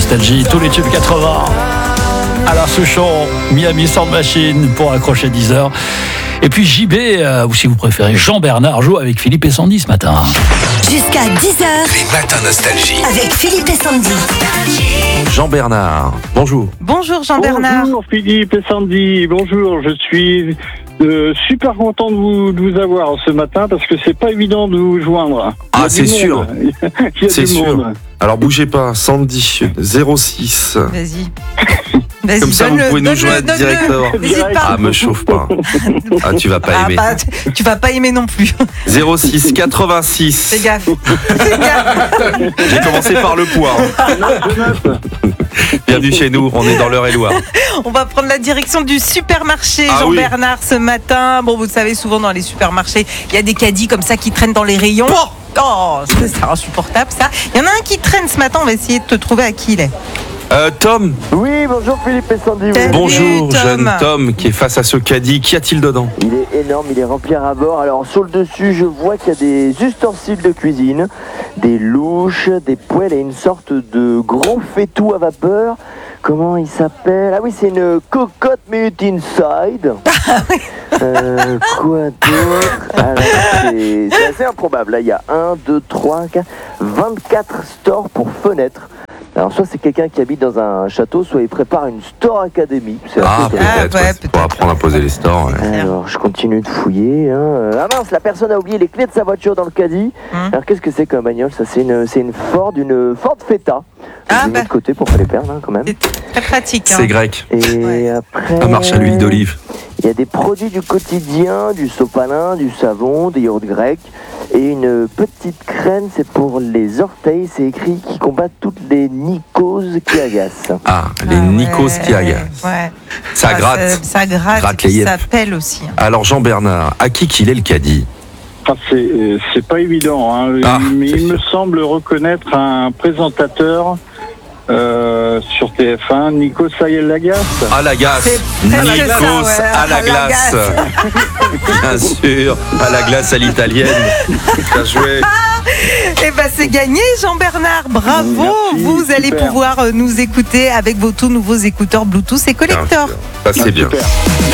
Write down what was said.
Nostalgie, tous les tubes 80. Alain Souchon, Miami Sound Machine pour accrocher 10 heures. Et puis JB, ou si vous préférez Jean-Bernard, joue avec Philippe et Sandy ce matin. Jusqu'à 10h. Les matins Nostalgie. Avec Philippe et Sandy. Jean-Bernard, bonjour. Bonjour Jean-Bernard. Bonjour Philippe et Sandy, bonjour, je suis super content de vous avoir ce matin parce que c'est pas évident de vous joindre. Ah, c'est sûr. Il y a C'est du sûr. monde. Alors bougez pas, Sandy, 06. Vas-y, Comme ça, vous donne-le, pouvez nous donne-le, joindre donne-le. directement. N'hésite pas. Ah, me chauffe pas. Ah, tu vas pas Ah, aimer. bah, tu vas pas aimer non plus. 06 86. Fais gaffe. Fais gaffe. J'ai commencé par le poids. Bienvenue chez nous, on est dans l'Eure-et-Loire. On va prendre la direction du supermarché, Ah Jean-Bernard, ce matin. Bon, vous le savez, souvent dans les supermarchés, il y a des caddies comme ça qui traînent dans les rayons. Oh, c'est insupportable ça. Il y en a un qui traîne ce matin, on va essayer de te trouver à qui il est. Tom, Oui, bonjour Philippe et Sandy. Salut, bonjour, Tom. jeune Tom qui est face à ce caddie. Qu'y a-t-il dedans? Il est énorme, il est rempli à bord. Alors sur le dessus, je vois qu'il y a des ustensiles de cuisine, des louches, des poêles et une sorte de gros faitout à vapeur. Comment il s'appelle? Ah oui, c'est une cocotte minute inside. Quoi d'autre? Alors, c'est assez improbable. Là, il y a 1, 2, 3, 4, 24 stores pour fenêtres. Alors soit c'est quelqu'un qui habite dans un château, soit il prépare une store academy. C'est Ah, assez étonnant. peut-être, ouais, ouais, c'est pour apprendre à poser les stores. Ouais. Alors, je continue de fouiller. Ah mince, la personne a oublié les clés de sa voiture dans le caddie. Alors, qu'est-ce que c'est comme bagnole? Ça, c'est une Ford Feta. Ah, Je mets de côté pour pas les perdre, quand même. C'est très pratique. Hein. C'est grec. Et Ouais. après... Ça marche à l'huile d'olive. Il y a des produits du quotidien, du sopalin, du savon, des yaourts grecs. Et une petite crème, c'est pour les orteils. C'est écrit qui combat toutes les mycoses qui agacent. Ah, les Nikos qui agacent. Ouais. Ça Ah, gratte. Ça gratte. Gratte Et les puis ça yeux. pèle aussi. Hein. Alors Jean-Bernard, à qui qu'il est le caddie? Ah, c'est pas évident, hein. Ah, mais c'est il me sûr. semble reconnaître un présentateur sur TF1, Nico Sayel-Lagasse. À la glace. C'est presque Nikos ça, ouais. à la À la glace. Bien sûr, à la glace à l'italienne. Bien joué. Eh ben c'est gagné Jean-Bernard, bravo. Merci, Vous allez super. pouvoir nous écouter avec vos tout nouveaux écouteurs Bluetooth et Bien collector. sûr. Ça c'est bien. Super.